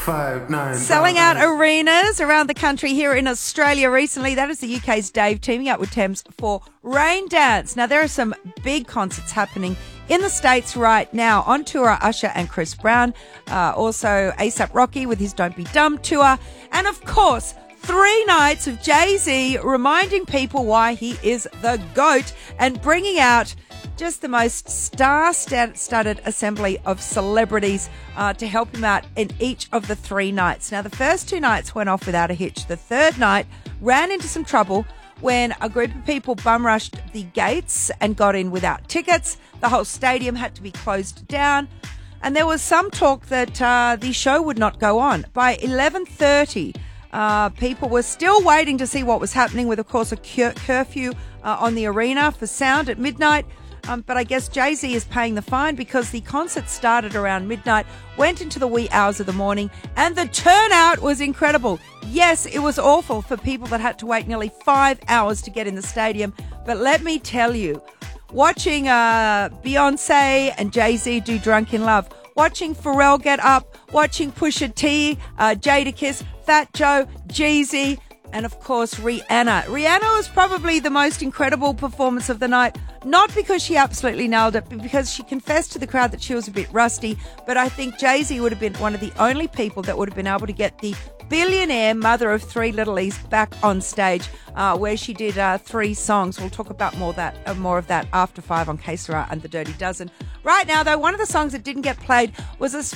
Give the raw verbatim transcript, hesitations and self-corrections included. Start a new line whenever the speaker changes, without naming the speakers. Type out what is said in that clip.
five, nine.
Selling
five,
out arenas around the country. Here in Australia recently. That is the U K's Dave teaming up with Thames for Rain Dance. Now, there are some big concerts happening in the States right now. On tour are Usher and Chris Brown. Uh, also, ASAP Rocky with his Don't Be Dumb tour. And, of course, three nights of Jay-Z reminding people why he is the GOAT and bringing out just the most star-studded assembly of celebrities uh, to help him out in each of the three nights. Now, the first two nights went off without a hitch. The third night ran into some trouble when a group of people bum-rushed the gates and got in without tickets. The whole stadium had to be closed down. And there was some talk that uh, the show would not go on. By eleven thirty, uh, people were still waiting to see what was happening with, of course, a cur- curfew uh, on the arena for sound at midnight. Um, but I guess Jay-Z is paying the fine because the concert started around midnight, went into the wee hours of the morning, and the turnout was incredible. Yes, it was awful for people that had to wait nearly five hours to get in the stadium. But let me tell you, watching uh, Beyonce and Jay-Z do Drunk in Love, watching Pharrell get up, watching Pusha T, uh, Jadakiss, Fat Joe, Jeezy, and of course Rihanna. Rihanna was probably the most incredible performance of the night, not because she absolutely nailed it, but because she confessed to the crowd that she was a bit rusty. But I think Jay-Z would have been one of the only people that would have been able to get the billionaire mother of three little E's back on stage, uh, where she did uh, three songs. We'll talk about more that uh, more of that after five on K S R A and the Dirty Dozen. Right now, though, one of the songs that didn't get played was a